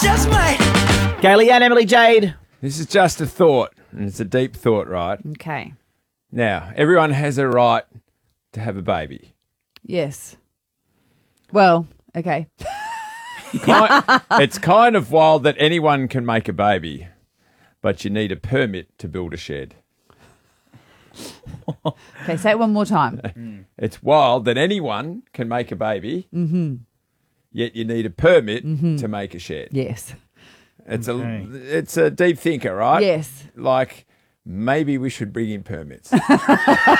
Just might. Kaylee and Emily Jade. This is just a thought, and it's a deep thought, right? Okay. Now, everyone has a right to have a baby. Yes. Well, okay. It's kind of wild that anyone can make a baby, but you need a permit to build a shed. Okay, say it one more time. It's wild that anyone can make a baby, yet you need a permit to make a shed. Yes. It's a deep thinker, right? Yes. Like, maybe we should bring in permits.